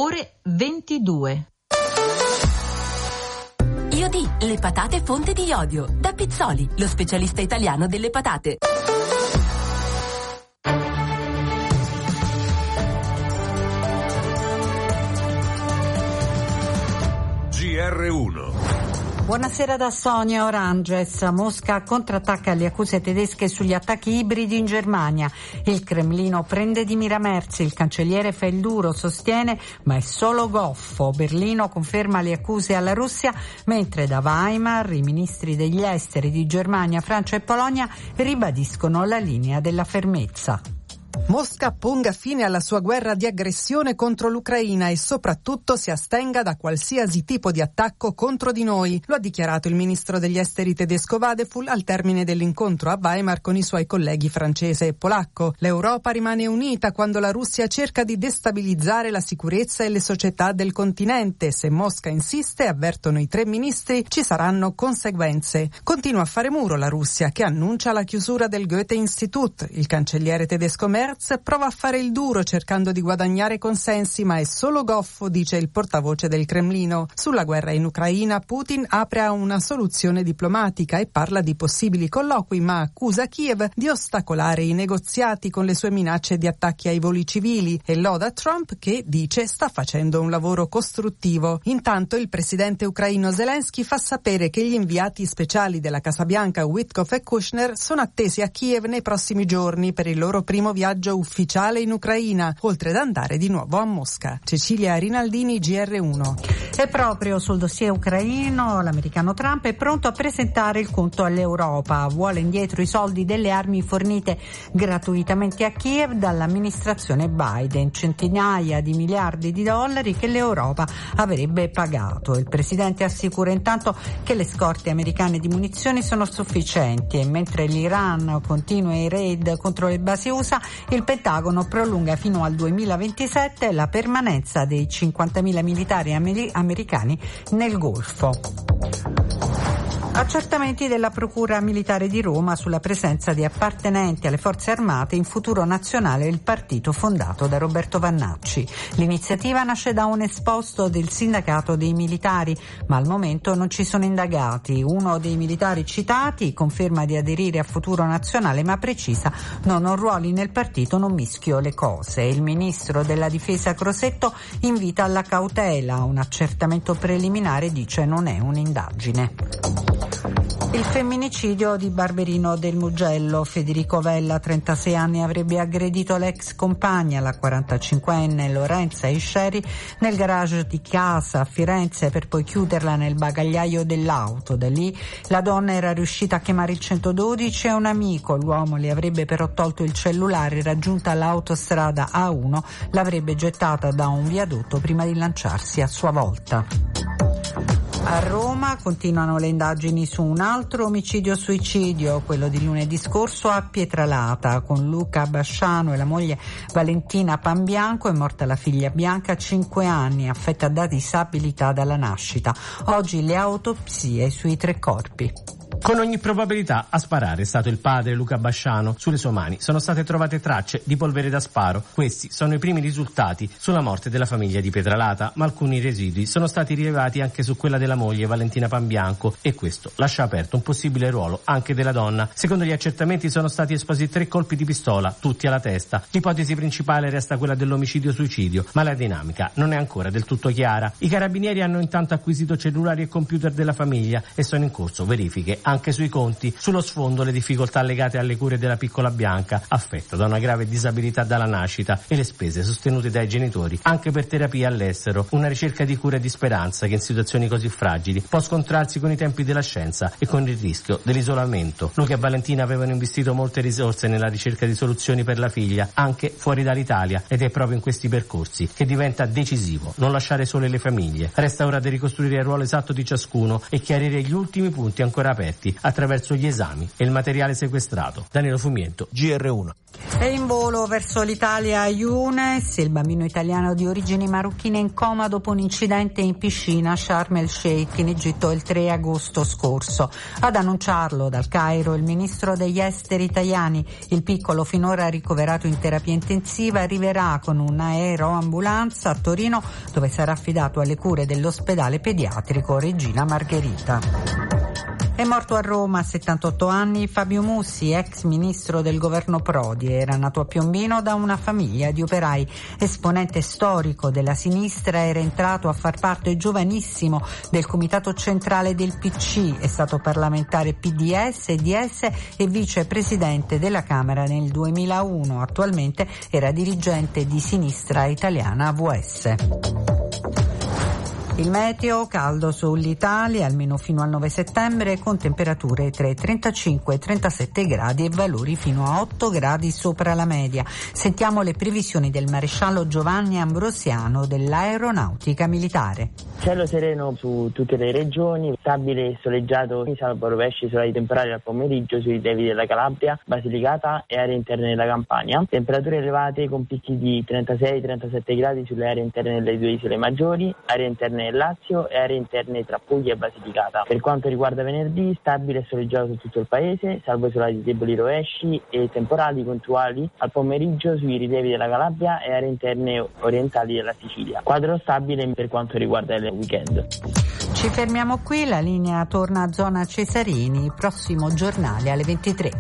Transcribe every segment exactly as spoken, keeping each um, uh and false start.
ore ventidue. Iodi, le patate fonte di iodio. Da Pizzoli, lo specialista italiano delle patate. G R uno. Buonasera da Sonia Oranges. Mosca contrattacca le accuse tedesche sugli attacchi ibridi in Germania. Il Cremlino prende di mira Merz. Il cancelliere fa il duro, sostiene, ma è solo goffo. Berlino conferma le accuse alla Russia, mentre da Weimar i ministri degli esteri di Germania, Francia e Polonia ribadiscono la linea della fermezza. Mosca ponga fine alla sua guerra di aggressione contro l'Ucraina e soprattutto si astenga da qualsiasi tipo di attacco contro di noi. Lo ha dichiarato il ministro degli esteri tedesco Vadeful al termine dell'incontro a Weimar con i suoi colleghi francese e polacco. L'Europa rimane unita quando la Russia cerca di destabilizzare la sicurezza e le società del continente. Se Mosca insiste, avvertono i tre ministri, ci saranno conseguenze. Continua a fare muro la Russia, che annuncia la chiusura del Goethe-Institut. Il cancelliere tedesco Merz prova a fare il duro cercando di guadagnare consensi, ma è solo goffo, dice il portavoce del Cremlino. Sulla guerra in Ucraina Putin apre a una soluzione diplomatica e parla di possibili colloqui, ma accusa Kiev di ostacolare i negoziati con le sue minacce di attacchi ai voli civili e loda Trump che, dice, sta facendo un lavoro costruttivo. Intanto il presidente ucraino Zelensky fa sapere che gli inviati speciali della Casa Bianca Witkoff e Kushner sono attesi a Kiev nei prossimi giorni per il loro primo viaggio ufficiale in Ucraina, oltre ad andare di nuovo a Mosca. Cecilia Rinaldini, G R uno. E proprio sul dossier ucraino, l'americano Trump è pronto a presentare il conto all'Europa. Vuole indietro i soldi delle armi fornite gratuitamente a Kiev dall'amministrazione Biden, centinaia di miliardi di dollari che l'Europa avrebbe pagato. Il presidente assicura intanto che le scorte americane di munizioni sono sufficienti e mentre l'Iran continua i raid contro le basi U S A, il Pentagono prolunga fino al duemilaventisette la permanenza dei cinquantamila militari amer- americani nel Golfo. Accertamenti della Procura Militare di Roma sulla presenza di appartenenti alle forze armate in Futuro Nazionale, il partito fondato da Roberto Vannacci. L'iniziativa nasce da un esposto del sindacato dei militari, ma al momento non ci sono indagati. Uno dei militari citati conferma di aderire a Futuro Nazionale, ma precisa: non ho ruoli nel partito, non mischio le cose. Il ministro della difesa Crosetto invita alla cautela. Un accertamento preliminare, dice, non è un'indagine. Il femminicidio di Barberino del Mugello. Federico Vella, trentasei anni, avrebbe aggredito l'ex compagna, la quarantacinquenne Lorenza Isceri, nel garage di casa a Firenze per poi chiuderla nel bagagliaio dell'auto. Da lì la donna era riuscita a chiamare il centododici e un amico. L'uomo le avrebbe però tolto il cellulare. Raggiunta l'autostrada A uno, l'avrebbe gettata da un viadotto prima di lanciarsi a sua volta. A Roma continuano le indagini su un altro omicidio-suicidio, quello di lunedì scorso a Pietralata. Con Luca Basciano e la moglie Valentina Panbianco è morta la figlia Bianca, cinque anni, affetta da disabilità dalla nascita. Oggi le autopsie sui tre corpi. Con ogni probabilità a sparare è stato il padre Luca Basciano. Sulle sue mani sono state trovate tracce di polvere da sparo. Questi sono i primi risultati sulla morte della famiglia di Pietralata, ma alcuni residui sono stati rilevati anche su quella della moglie Valentina Panbianco e questo lascia aperto un possibile ruolo anche della donna. Secondo gli accertamenti sono stati esposti tre colpi di pistola, tutti alla testa. L'ipotesi principale resta quella dell'omicidio-suicidio, ma la dinamica non è ancora del tutto chiara. I carabinieri hanno intanto acquisito cellulari e computer della famiglia e sono in corso verifiche anche sui conti. Sullo sfondo le difficoltà legate alle cure della piccola Bianca, affetta da una grave disabilità dalla nascita, e le spese sostenute dai genitori anche per terapie all'estero, una ricerca di cura e di speranza che in situazioni così fragili può scontrarsi con i tempi della scienza e con il rischio dell'isolamento. Luca e Valentina avevano investito molte risorse nella ricerca di soluzioni per la figlia anche fuori dall'Italia ed è proprio in questi percorsi che diventa decisivo non lasciare sole le famiglie. Resta ora di ricostruire il ruolo esatto di ciascuno e chiarire gli ultimi punti ancora aperti esperti attraverso gli esami e il materiale sequestrato. Danilo Fumiento, G R uno. È in volo verso l'Italia Younes, il bambino italiano di origini marocchine in coma dopo un incidente in piscina a Sharm el Sheikh in Egitto il tre agosto scorso. Ad annunciarlo dal Cairo il ministro degli esteri italiani. Il piccolo, finora ricoverato in terapia intensiva, arriverà con un'aeroambulanza a Torino, dove sarà affidato alle cure dell'ospedale pediatrico Regina Margherita. È morto a Roma a settantotto anni Fabio Mussi, ex ministro del governo Prodi. Era nato a Piombino da una famiglia di operai. Esponente storico della sinistra, era entrato a far parte giovanissimo del comitato centrale del P C. È stato parlamentare P D S, D S e vicepresidente della Camera nel duemilauno. Attualmente era dirigente di Sinistra Italiana A V S. Il meteo, caldo sull'Italia almeno fino al nove settembre, con temperature tra i trentacinque e i trentasette gradi e valori fino a otto gradi sopra la media. Sentiamo le previsioni del maresciallo Giovanni Ambrosiano dell'Aeronautica Militare. Cielo sereno su tutte le regioni, stabile e soleggiato, salvo rovesci solari temporali al pomeriggio sui rilievi della Calabria, Basilicata e aree interne della Campania. Temperature elevate con picchi di trentasei trentasette gradi sulle aree interne delle due isole maggiori, aree interne del Lazio e aree interne tra Puglia e Basilicata. Per quanto riguarda venerdì, stabile e soleggiato su tutto il paese, salvo isolati deboli rovesci e temporali puntuali al pomeriggio sui rilievi della Calabria e aree interne orientali della Sicilia. Quadro stabile per quanto riguarda il weekend. Ci fermiamo qui, la linea torna a Zona Cesarini, prossimo giornale alle ventitré.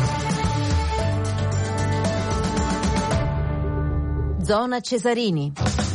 Zona Cesarini.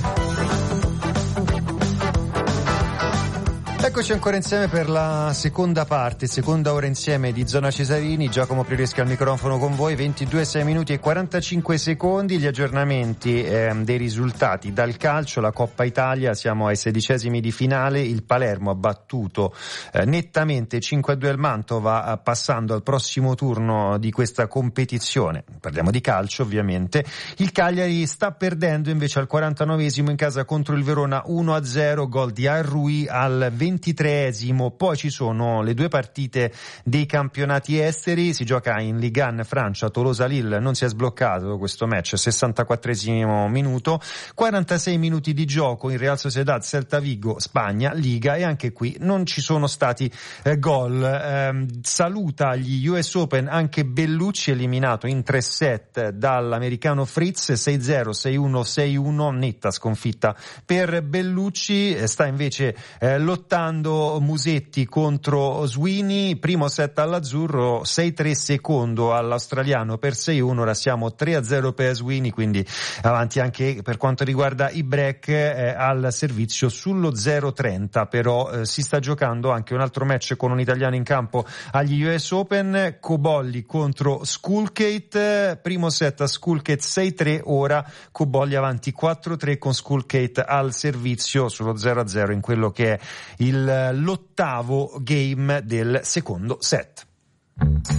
Eccoci ancora insieme per la seconda parte, seconda ora insieme di Zona Cesarini. Giacomo Prioreschi al microfono con voi, ventidue, sei minuti e quarantacinque secondi. Gli aggiornamenti eh, dei risultati dal calcio, la Coppa Italia, siamo ai sedicesimi di finale. Il Palermo ha battuto eh, nettamente cinque a due al Mantova, eh, passando al prossimo turno di questa competizione. Parliamo di calcio ovviamente. Il Cagliari sta perdendo invece al quarantanovesimo in casa contro il Verona uno a zero, gol di Arrui al ventitreesimo. Poi ci sono le due partite dei campionati esteri, si gioca in Ligue uno Francia, Tolosa-Lille, non si è sbloccato questo match, sessantaquattresimo minuto, quarantasei minuti di gioco in Real Sociedad Celta Vigo Spagna Liga, e anche qui non ci sono stati eh, gol. Eh, saluta gli U S Open anche Bellucci, eliminato in tre set dall'americano Fritz, sei zero, sei uno, sei uno, netta sconfitta per Bellucci. Eh, sta invece eh, lottando Musetti contro Sweeney, primo set all'azzurro, sei tre, secondo all'australiano per sei uno. Ora siamo tre a zero per Sweeney, quindi avanti anche per quanto riguarda i break eh, al servizio sullo zero trenta. Però eh, si sta giocando anche un altro match con un italiano in campo agli U S Open, Cobolli contro Skulkate, primo set a Skulkate sei tre, ora Cobolli avanti quattro tre con Skulkate al servizio sullo zero a zero in quello che è il l'ottavo game del secondo set.